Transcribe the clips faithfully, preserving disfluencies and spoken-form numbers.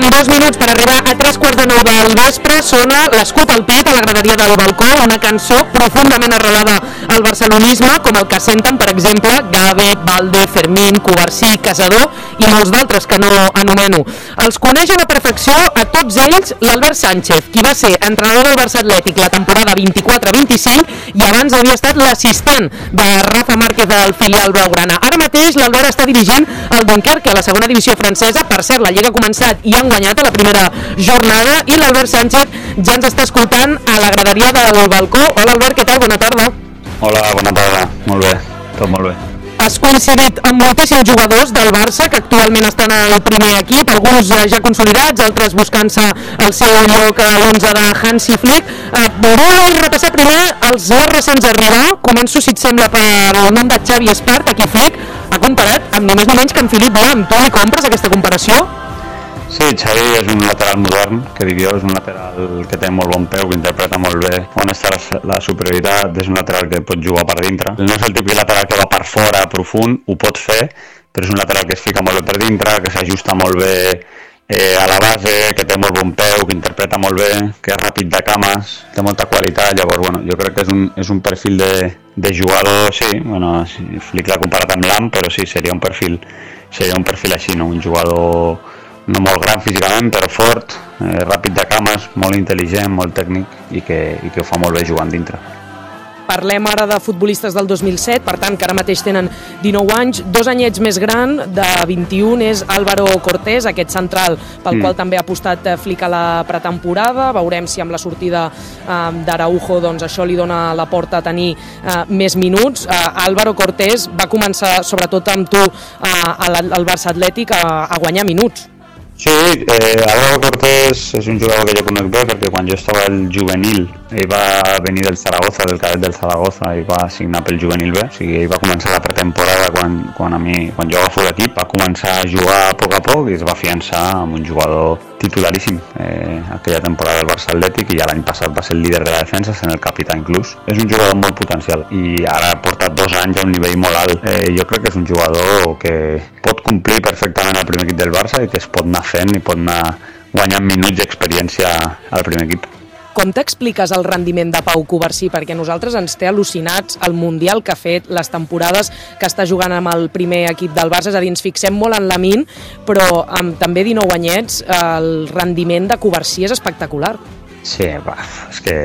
Falten dos minuts per arribar a tres quarts de nou del vespre. Sona l'escut al pit a la graderia del balcó, una cançó profundament arrelada al barcelonisme, com el que senten, per exemple, Gabe, Valde, Fermín, Covarsí, Casador i molts d'altres que no anomeno. Els coneix a la perfecció a tots ells l'Albert Sánchez, qui va ser entrenador del Barça Atlètic la temporada vint-i-quatre vint-i-cinc i abans havia estat l'assistent de Rafa Márquez del filial blaugrana. Ara mateix l'Albert està dirigint el Dunkerque a la segona divisió francesa. Per cert, la Lliga ha començat i han guanyat a la primera jornada i l'Albert Sánchez ja ens està escoltant a la graderia del balcó. Hola Albert, què tal? Bona tarda. Hola, bona tarda. Molt bé, tot molt bé. Has coincidit amb moltíssims jugadors del Barça que actualment estan al primer equip, alguns ja consolidats, altres buscant-se el seu lloc a l'onze de Hansi Flick. Eh, Voldria repassar primer els més recents a arribar. Començo, si et sembla, per el nom de Xavi Espart. Aquí Flick ha comparat amb ni més ni menys que amb Philippe Lam. Tu li compres aquesta comparació? Sí, Xavi és un lateral modern, que dic jo, és un lateral que té molt bon peu, que interpreta molt bé on està la superioritat, és un lateral que pot jugar per dintre. No és el típic lateral que va per fora, profund, ho pot fer, però és un lateral que es fica molt bé per dintre, que s'ajusta molt bé eh, a la base, que té molt bon peu, que interpreta molt bé, que és ràpid de cames, té molta qualitat. Llavors, bueno, jo crec que és un, és un perfil de, de jugador, sí, bueno, Flick l'ha comparat amb Lam, però sí, seria un perfil, seria un perfil així, no? Un jugador no molt gran físicament, però fort, eh, ràpid de cames, molt intel·ligent, molt tècnic i que, i que ho fa molt bé jugant dintre. Parlem ara de futbolistes del dos mil set, per tant, que ara mateix tenen dinou anys. Dos anyets més gran, de vint-i-un, és Álvaro Cortés, aquest central pel mm. qual també ha apostat Flick a la pretemporada. Veurem si amb la sortida eh, d'Araujo doncs, això li dona la porta a tenir eh, més minuts. Eh, Álvaro Cortés va començar, sobretot amb tu, eh, al Barça Atlètic a, a guanyar minuts. Sí, eh, Álvaro Cortés és un jugador que jo conec bé perquè quan jo estava al juvenil ell va venir del Zaragoza, del cadet del Zaragoza, i va signar pel juvenil B, o sigui, ell va començar la pretemporada quan, quan, a mi, quan jo agafo l'equip, va començar a jugar a poc a poc i es va afiançar amb un jugador titularíssim eh, aquella temporada del Barça Atlètic, i ja l'any passat va ser el líder de la defensa, sent el capità inclús. És un jugador molt potencial i ara ha portat dos anys a un nivell molt alt. Eh, jo crec que és un jugador que pot complir perfectament al primer equip del Barça i que es pot anar fent i pot anar guanyant minuts d'experiència al primer equip. Com t'expliques el rendiment de Pau Covarsí? Perquè a nosaltres ens té al·lucinats el Mundial que ha fet, les temporades que està jugant amb el primer equip del Barça, és a dir, ens fixem molt en Lamine, però amb també dinou anyets el rendiment de Covarsí és espectacular. Sí, va, és que,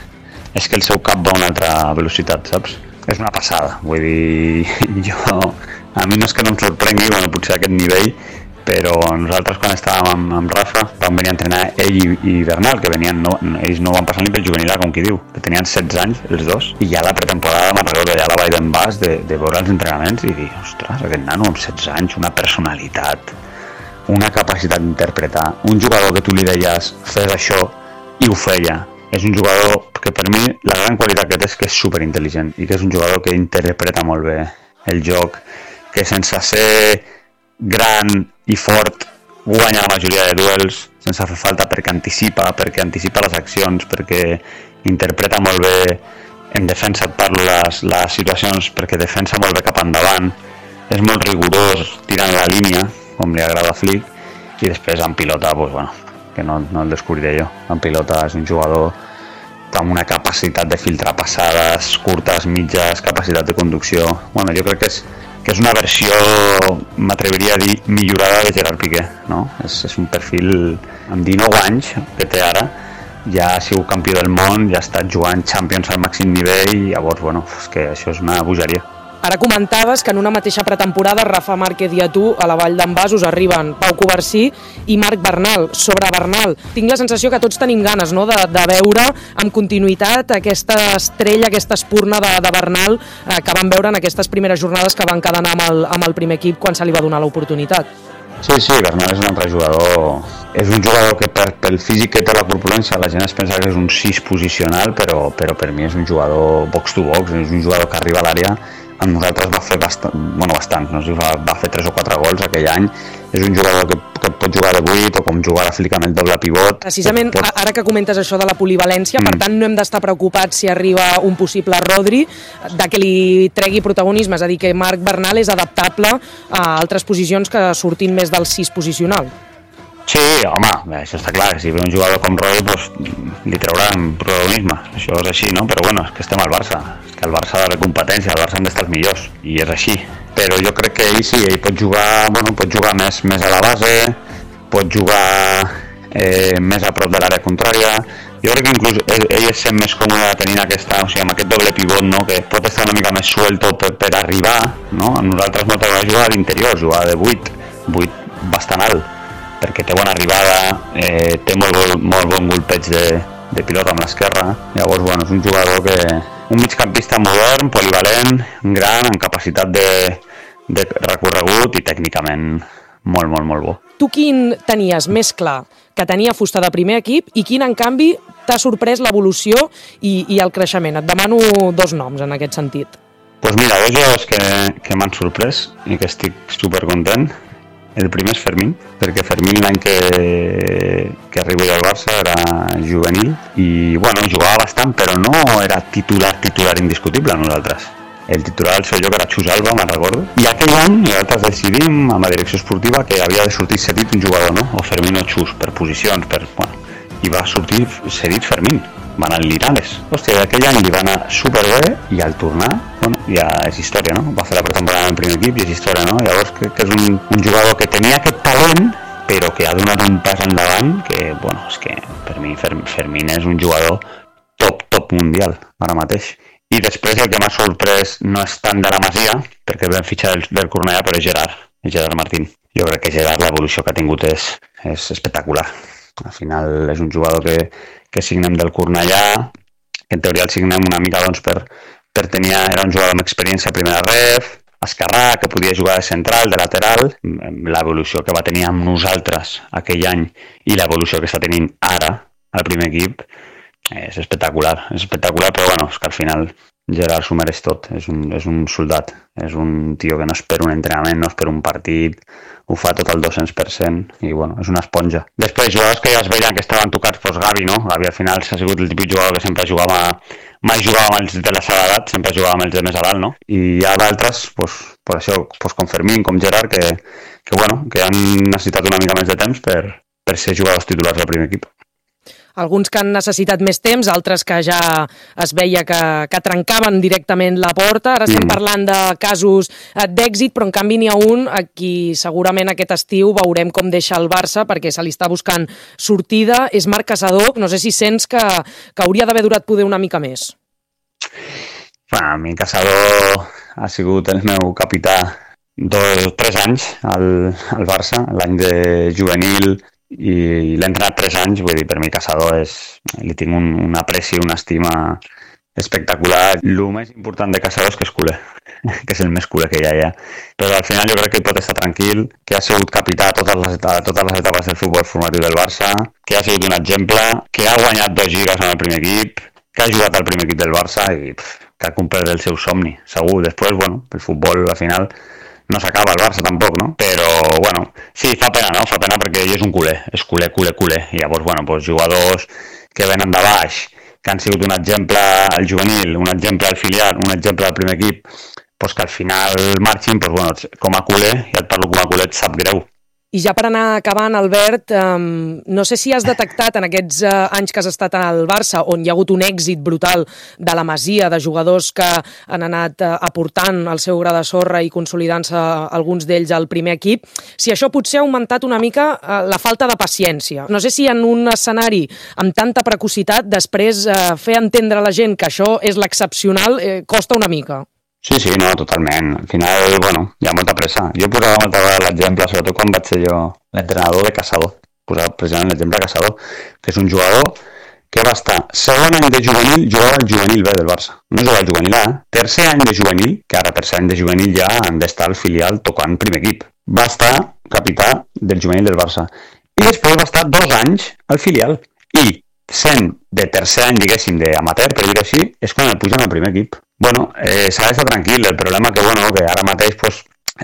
és que el seu cap va a una altra velocitat, saps? És una passada, vull dir, jo, a mi no és que no em sorprengui, bueno, potser a aquest nivell, però nosaltres quan estàvem amb, amb Rafa vam venir a entrenar ell i, i Bernal, que venien, no, ells no van passar ni pel juvenil, com qui diu, que tenien setze anys els dos, i ja la pretemporada me'n recordo, ja la vaig d'en bas de, de veure els entrenaments i dir, ostres, aquest nano amb setze anys, una personalitat, una capacitat d'interpretar, un jugador que tu li deies fes això i ho feia. És un jugador que per mi la gran qualitat que té és que és superintel·ligent i que és un jugador que interpreta molt bé el joc, que sense ser gran i fort guanya la majoria de duels sense fer falta, perquè anticipa, perquè anticipa les accions, perquè interpreta molt bé en defensa, et parlo les, les situacions, perquè defensa molt bé cap endavant, és molt rigorós tirant la línia, com li agrada a Flick, i després en pilota, doncs, bueno, que no, no el descobriré jo, en pilota és un jugador amb una capacitat de filtrar passades curtes, mitges, capacitat de conducció. Bueno, jo crec que és que és una versió, m'atreviria a dir, millorada de Gerard Piqué, no? És, és un perfil amb dinou anys que té ara, ja ha sigut campió del món, ja ha estat jugant Champions al màxim nivell, i llavors, bueno, és que això és una bogeria. Ara comentaves que en una mateixa pretemporada Rafa Márquez i a tu a la Vall d'en Bas us arriben Pau Covarsí i Marc Bernal. Sobre Bernal, tinc la sensació que tots tenim ganes, no?, de, de veure amb continuïtat aquesta estrella, aquesta espurna de, de Bernal eh, que vam veure en aquestes primeres jornades que van cadenar amb el, amb el primer equip quan se li va donar l'oportunitat. Sí, sí, Bernal és un altre jugador. És un jugador que per, pel físic que té la corpulència la gent es pensa que és un sis posicional, però, però per mi és un jugador box to box, és un jugador que arriba a l'àrea. Amb nosaltres va fer bastant, bueno, bastant, no sé, va, va fer tres o quatre gols aquell any. És un jugador que, que pot jugar de vuit o com jugar a Flick amb el doble pivot. Precisament, pot... ara que comentes això de la polivalència, mm. per tant no hem d'estar preocupats si arriba un possible Rodri, de que li tregui protagonisme, és a dir, que Marc Bernal és adaptable a altres posicions que surtin més del sis posicional. Sí, home, això està clar, que si ve un jugador com Rodri, pues, li trauran protagonisme, això és així, no? Però bueno, és que estem al Barça, és que el Barça ha d'haver competència, el Barça han d'estar els millors, i és així. Però jo crec que ell sí, ell pot jugar, bueno, pot jugar més, més a la base, pot jugar eh, més a prop de l'àrea contrària. Jo crec que inclús ell, ell es sent més còmode tenint aquesta, o sigui, amb aquest doble pivot, no? Que pot estar una mica més suelto per, per arribar, no? A nosaltres no t'agrada jugar a l'interior, jugar de vuit, vuit bastant alt, perquè té bona arribada, eh, té molt, molt bon golpeig de, de pilota amb l'esquerra. Llavors, bueno, és un jugador que... un migcampista modern, polivalent, gran, amb capacitat de, de recorregut i tècnicament molt, molt, molt bo. Tu quin tenies més clar que tenia fusta de primer equip i quin, en canvi, t'ha sorprès l'evolució i, i el creixement? Et demano dos noms en aquest sentit. Doncs pues mira, dos jugadors que, que m'han sorprès i que estic supercontent. El primer és Fermín, perquè Fermín l'any que, que arribo al Barça era juvenil i bueno, jugava bastant, però no era titular, titular indiscutible a nosaltres. El titular del seu lloc era Xus Alba, me'n recordo. I aquell any nosaltres decidim amb la direcció esportiva que havia de sortir cedit un jugador, no? O Fermín o Xus, per posicions, per... Bueno, i va sortir cedit Fermín. Va anar al Linares. Hòstia, aquell any li va anar superbé i al tornar, bueno, ja és història, no? Va fer la pretemporada en el primer equip i és història, no? Llavors crec que és un, un jugador que tenia aquest talent, però que ha donat un pas endavant que, bueno, és que per mi Fermín és un jugador top, top mundial, ara mateix. I després el que m'ha sorprès no és tant de la Masia, perquè vam fitxar del, del Cornellà, però és Gerard, és Gerard Martín. Jo crec que Gerard l'evolució que ha tingut és, és espectacular. Al final és un jugador que, que signem del Cornellà, que en teoria el signem una mica doncs, per, per tenir, era un jugador amb experiència a primera ref, esquerrà, que podia jugar de central, de lateral. L'evolució que va tenir amb nosaltres aquell any i l'evolució que està tenint ara al primer equip és espectacular, és espectacular, però bueno, és que al final Gerard s'ho mereix tot, és un, és un soldat, és un tio que no espera un entrenament, no espera un partit, ho fa tot al dos-cents per cent i bueno, és una esponja. Després, jugadors que ja es veien que estaven tocats, doncs Gavi, no? Gavi al final s'ha sigut el típic jugador que sempre jugava, mai jugava amb els de la seva edat, sempre jugava amb els de més a dalt, no? I hi ha d'altres, doncs, per això, doncs com Fermín, com Gerard, que, que, bueno, que han necessitat una mica més de temps per, per ser jugadors titulars del primer equip. Alguns que han necessitat més temps, altres que ja es veia que, que trencaven directament la porta. Ara estem mm. parlant de casos d'èxit, però en canvi n'hi ha un a qui segurament aquest estiu veurem com deixa el Barça, perquè se li està buscant sortida. És Marc Caçador. No sé si sents que, que hauria d'haver durat poder una mica més. A mi Caçador ha sigut el meu capità dos, tres anys al, al Barça, l'any de juvenil, i l'he entrenat tres anys, vull dir, per mi Caçador és, li tinc un, un apreci, una estima espectacular. El més important de Caçador és que és culer, que és el més culer que hi ha. Però al final jo crec que pot estar tranquil, que ha sigut capità a totes les, a totes les etapes del futbol formatiu del Barça, que ha sigut un exemple, que ha guanyat dos lligues en el primer equip, que ha jugat al primer equip del Barça i pff, que ha complert el seu somni, segur. Després, bueno, el futbol al final no s'acaba el Barça tampoc, no? Però, bueno, sí, fa pena, no? Fa pena perquè ell és un culer, és culer, culer, culer. I llavors, bueno, doncs jugadors que venen de baix, que han sigut un exemple al juvenil, un exemple al filial, un exemple al primer equip, doncs que al final marxin, doncs, bueno, com a culer, ja et parlo com a culer, et sap greu. I ja per anar acabant, Albert, um, no sé si has detectat en aquests uh, anys que has estat al Barça, on hi ha hagut un èxit brutal de la Masia, de jugadors que han anat uh, aportant el seu gra de sorra i consolidant-se alguns d'ells al primer equip, si això potser ha augmentat una mica uh, la falta de paciència. No sé si en un escenari amb tanta precocitat després uh, fer entendre a la gent que això és l'excepcional eh, costa una mica. Sí, sí, no, totalment. Al final, bueno, hi ha molta pressa. Jo posava molta vegada l'exemple, sobretot quan vaig ser jo l'entrenador de Caçador. Posava precisament l'exemple de Caçador, que és un jugador que va estar segon any de juvenil, jugava al juvenil B del Barça. No jugava al juvenil A, tercer any de juvenil, que ara tercer any de juvenil ja han d'estar al filial tocant primer equip. Va estar capità del juvenil del Barça. I després va estar dos anys al filial. I sent de tercer any, diguéssim, d'amateur, per dir-ho així, és quan el pugen al primer equip. Bueno, eh, s'ha d'estar tranquil. El problema que, bueno, que ara mateix pues,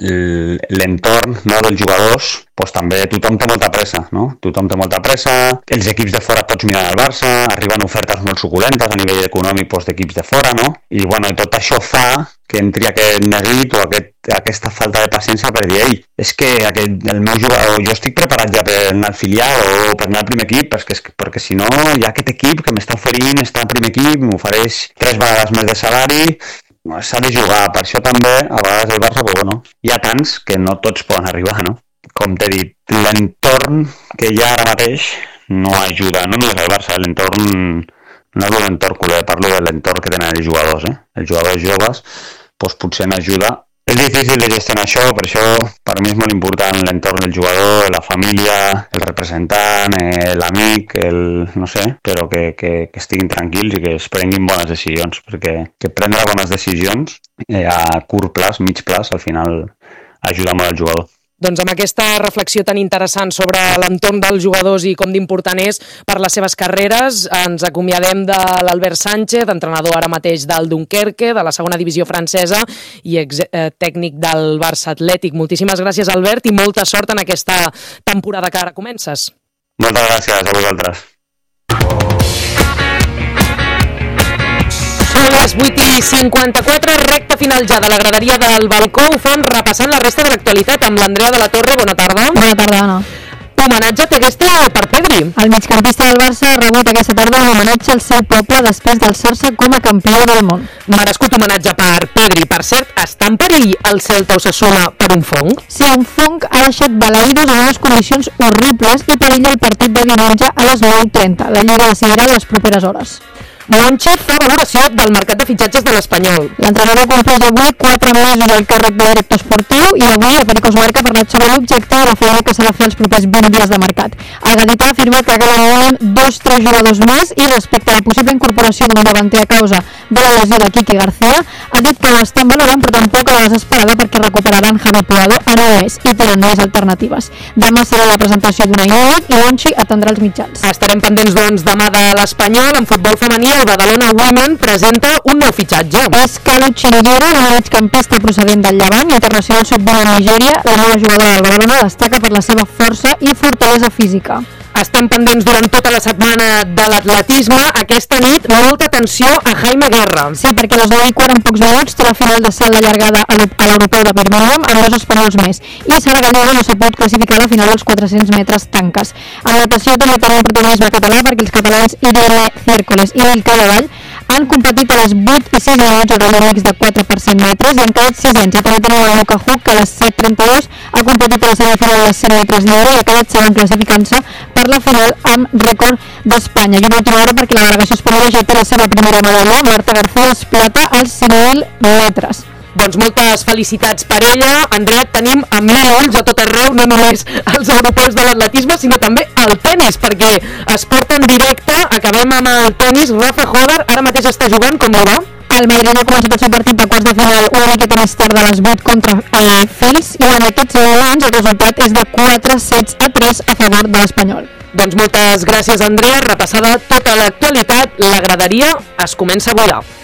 l'entorn, no, dels jugadors, pues, també tothom té molta pressa, no? Tothom té molta pressa, els equips de fora tots miren al Barça, arriben ofertes molt suculentes a nivell econòmic pues, d'equips de fora, no? I bueno, tot això fa que entri aquest neguit o aquest, aquesta falta de paciència per dir, ei, és que aquest, el meu jugador, jo estic preparat ja per anar al filial o per anar al primer equip, perquè, perquè si no hi ha aquest equip que m'està oferint estar al primer equip, m'ofereix tres vegades més de salari, s'ha de jugar. Per això també, a vegades el Barça, però bueno, hi ha tants que no tots poden arribar, no? Com t'he dit, l'entorn que hi ha ara mateix no ajuda, no només el Barça, l'entorn, no és l'entorn culer, parlo de l'entorn que tenen els jugadors, eh? Els jugadors joves, doncs potser n'ajuda. És difícil de gestionar això, per això per mi és molt important l'entorn del jugador, la família, el representant, eh, l'amic, el, no sé, però que, que, que estiguin tranquils i que es prenguin bones decisions, perquè que prendre bones decisions eh, a curt plaç, mig plaç, al final ajuda molt al jugador. Doncs amb aquesta reflexió tan interessant sobre l'entorn dels jugadors i com d'important és per les seves carreres, ens acomiadem de l'Albert Sánchez, entrenador ara mateix del Dunkerque, de la segona divisió francesa i ex eh, tècnic del Barça Atlètic. Moltíssimes gràcies, Albert, i molta sort en aquesta temporada que ara comences. Moltes gràcies a vosaltres. Són les vuit i cinquanta-quatre, recta final ja de la graderia del balcó. Ho fem repassant la resta de l'actualitat amb l'Andrea de la Torre. Bona tarda. Bona tarda, Anna. Homenatge a Tegueste per Pedri. El migcampista del Barça ha rebut aquesta tarda un homenatge al seu poble després d'alçar-se com a campió del món. Merescut homenatge per Pedri. Per cert, està en perill el Celta Osasuna per un fong? Sí, un fong ha deixat balaïdos en unes condicions horribles i perilla el partit de diumenge a les nou i trenta. La Lliga decidirà en les properes hores. Monchi fa valoració del mercat de fitxatges de l'Espanyol. L'entrenador compleix avui quatre mesos al càrrec de director esportiu i avui el Pericos Marca ha parlat sobre l'objecte de la feina que s'ha de fer els propers vint dies de mercat. El gadità ha afirmat que cal mínim dos tres jugadors més i respecte a la possible incorporació d'un davanter a causa de la lesió de Quique García, ha dit que l'estan valorant però tampoc a la desesperada perquè recuperaran Javi Puado ara més i tenen més alternatives. Demà serà la presentació d'una iot i Monchi atendrà els mitjans. Estarem pendents doncs demà de l'Espanyol. En futbol femení el Badalona Women presenta un nou fitxatge. És Kalu Chinigiro, una migcampista procedent del Llevant, internacional sub vint a Nigèria. La nova jugadora del Badalona destaca per la seva força i fortalesa física. Estem pendents durant tota la setmana de l'atletisme. Aquesta nit, molta atenció a Jaime Guerra. Sí, perquè a les nou i quart en pocs minuts té la final de salt de llargada a l'europeu de Birmingham amb dos espanyols més. I Sara Gallego no s'ha pogut classificar a la final dels quatre-cents metres tanques. En natació també tenim protagonisme català perquè els catalans Irene Cércoles i Mil Cadavall han competit a les vuit i sis minuts al reloj mix de quatre per cent metres i han quedat sisens. I també tenim la Luca Huck, que a les set trenta-dos ha competit a la semifinal de les cent metres lliure i ha quedat segon classificant-se per la final amb rècord d'Espanya. I una última hora perquè la delegació espanyola ja té la seva primera medalla. Marta García es plata als cinc mil metres. Doncs moltes felicitats per ella. Andrea, tenim a mil ulls a tot arreu, no només els europeus de l'atletisme, sinó també el tenis, perquè es porta en directe. Acabem amb el tenis. Rafa Hodar ara mateix està jugant, com ho va? El madrileny ha començat el seu partit de quarts de final una miqueta més tard de les vuit contra el Fils i en aquests moments el resultat és de quatre sets a tres a favor de l'Espanyol. Doncs moltes gràcies, Andrea. Repassada tota l'actualitat, la graderia es comença a volar.